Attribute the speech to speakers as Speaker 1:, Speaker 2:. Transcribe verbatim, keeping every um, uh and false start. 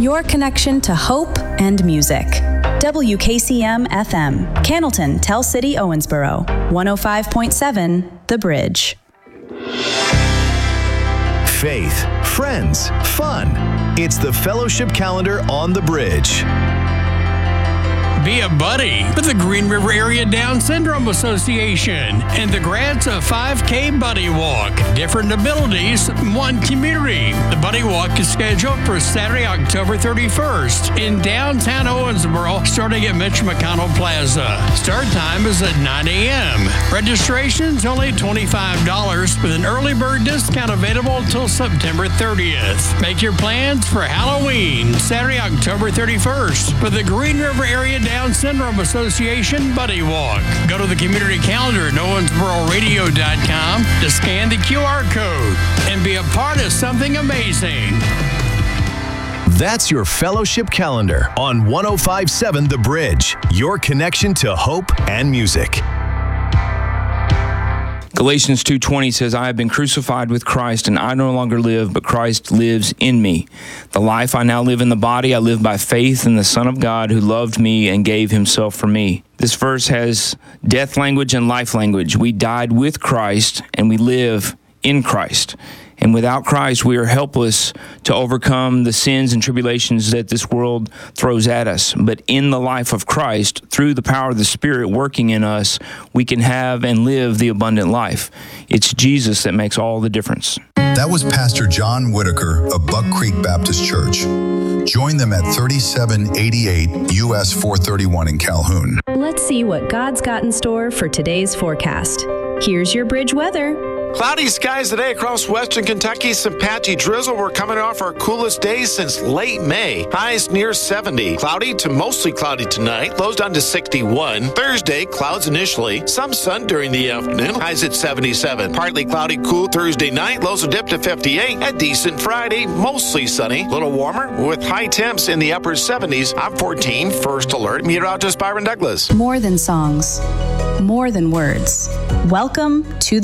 Speaker 1: your connection to hope and music. W K C M F M, Cannleton, Tell City, Owensboro, one oh five point seven, The Bridge.
Speaker 2: Faith, friends, fun. It's the Fellowship Calendar on The Bridge.
Speaker 3: Be a buddy with the Green River Area Down Syndrome Association and the grants of five K Buddy Walk. Different abilities, one community. The Buddy Walk is scheduled for Saturday, October thirty-first in downtown Owensboro, starting at Mitch McConnell Plaza. Start time is at nine a.m. Registration is only twenty-five dollars with an early bird discount available until September thirtieth. Make your plans for Halloween, Saturday, October thirty-first for the Green River Area Down Down Syndrome Association Buddy Walk. Go to the community calendar at owensboro radio dot com to scan the Q R code and be a part of something amazing.
Speaker 2: That's your Fellowship Calendar on one oh five point seven The Bridge, your connection to hope and music.
Speaker 4: Galatians two twenty says, I have been crucified with Christ, and I no longer live, but Christ lives in me. The life I now live in the body, I live by faith in the Son of God who loved me and gave himself for me. This verse has death language and life language. We died with Christ, and we live in Christ. And without Christ, we are helpless to overcome the sins and tribulations that this world throws at us. But in the life of Christ, through the power of the Spirit working in us, we can have and live the abundant life. It's Jesus that makes all the difference.
Speaker 5: That was Pastor John Whitaker of Buck Creek Baptist Church. Join them at thirty-seven eighty-eight U S four thirty-one in Calhoun.
Speaker 1: Let's see what God's got in store for today's forecast. Here's your Bridge weather.
Speaker 6: Cloudy skies today across western Kentucky. Some patchy drizzle. We're coming off our coolest days since late May. Highs near seventy. Cloudy to mostly cloudy tonight. Lows down to sixty-one. Thursday, clouds initially. Some sun during the afternoon. Highs at seventy-seven. Partly cloudy, cool Thursday night. Lows will dip to fifty-eight. A decent Friday, mostly sunny. A little warmer with high temps in the upper seventies. I'm fourteen. First Alert. Meteorologist Byron Douglas.
Speaker 1: More than songs. More than words. Welcome to the